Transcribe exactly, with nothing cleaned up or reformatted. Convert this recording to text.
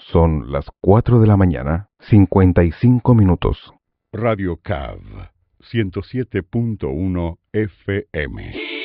Son las cuatro de la mañana, cincuenta y cinco minutos. Radio C A V, ciento siete punto uno F M.